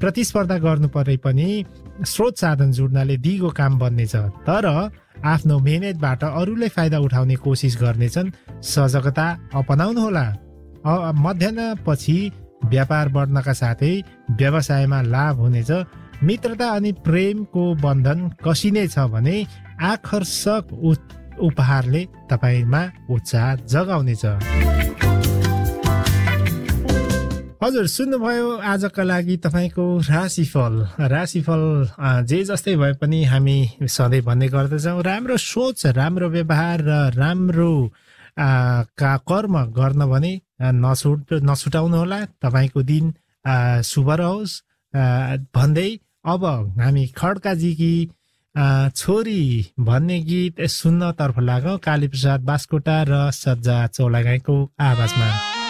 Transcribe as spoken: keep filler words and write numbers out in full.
प्रतिस्पर्धा गर्नु परे पनि स्रोत साधन जुड्नाले दिगो काम बन्नेछ, तर आफ्नो मेहनतबाट अरूले फाइदा उठाउने कोसिस गर्नेछन्। सजगता अपनाउनुहोला। मध्याहपछि व्यापार बढ्नका साथै व्यवसायमा लाभ हुनेछ। मित्रता अनि प्रेमको बन्धन कसिनेछ भने आकर्षक उपहारले तपाईँमा उत्साह जगाउनेछ। हजुर, सुन्नुभयो आजका लागि तपाईँको राशिफल। राशिफल जे जस्तै भए पनि हामी सधैँ भन्ने गर्दछौँ, राम्रो सोच, राम्रो व्यवहार र राम्रो का कर्म गर्न भने नछुट नछुटाउनुहोला। तपाईँको दिन शुभ रहोस् भन्दै अब हामी खड्काजीकी छोरी भन्ने गीत सुन्नतर्फ लागौँ। कालीप्रसाद बास्कोटा र सज्जा चौलागाईको आवाजमा।